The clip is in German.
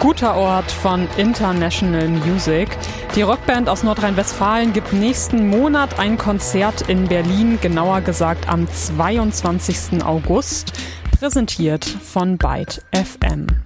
Guter Ort von International Music. Die Rockband aus Nordrhein-Westfalen gibt nächsten Monat ein Konzert in Berlin, genauer gesagt am 22. August, präsentiert von Byte FM.